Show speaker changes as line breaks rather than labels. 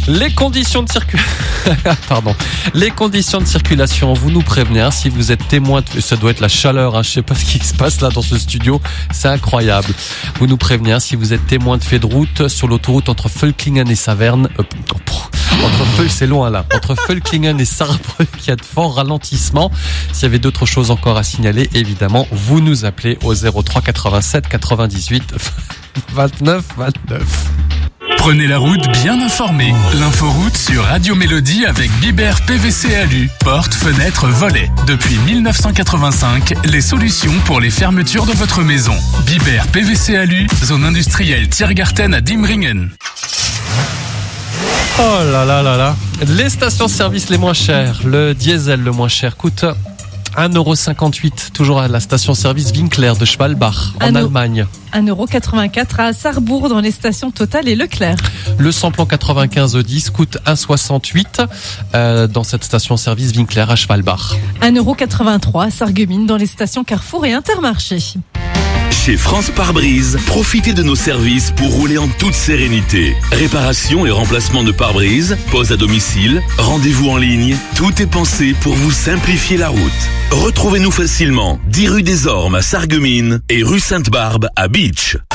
Les conditions de Les conditions de circulation, vous nous prévenez, hein, si vous êtes témoin ça doit être la chaleur, hein, je sais pas ce qui se passe là dans ce studio, c'est incroyable. Vous nous prévenez, hein, si vous êtes témoin de fait de route sur l'autoroute entre Völklingen et Saverne, c'est loin là, entre Völklingen et Saarbrück, il y a de forts ralentissements. S'il y avait d'autres choses encore à signaler, évidemment, vous nous appelez au 03 87 98 29 29.
Prenez la route bien informée. L'inforoute sur Radio Mélodie avec Biber PVC Alu. Portes, fenêtres, volets. Depuis 1985, les solutions pour les fermetures de votre maison. Biber PVC Alu, zone industrielle Tiergarten à Diemringen.
Oh là là là là. Les stations-service les moins chères. Le diesel le moins cher coûte 1,58€, toujours à la station-service Winkler de Schwalbach, en Allemagne.
1,84€ à Sarrebourg dans les stations Total et Leclerc.
Le samplon 95E10 coûte 1,68€ dans cette station-service Winkler à Schwalbach.
1,83€ à Sarreguemines dans les stations Carrefour et Intermarché.
Chez France Pare-Brise, profitez de nos services pour rouler en toute sérénité. Réparation et remplacement de pare-brise, pose à domicile, rendez-vous en ligne, tout est pensé pour vous simplifier la route. Retrouvez-nous facilement 10 rue des Ormes à Sarreguemines et rue Sainte-Barbe à Beach.